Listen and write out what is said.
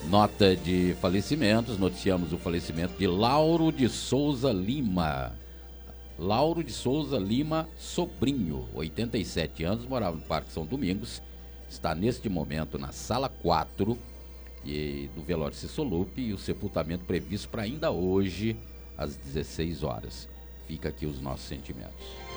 Nota de falecimentos, noticiamos o falecimento de Lauro de Souza Lima. Lauro de Souza Lima Sobrinho, 87 anos, morava no Parque São Domingos, está neste momento na sala 4 do velório Cissolupe e o sepultamento previsto para ainda hoje, às 16 horas. Fica aqui os nossos sentimentos.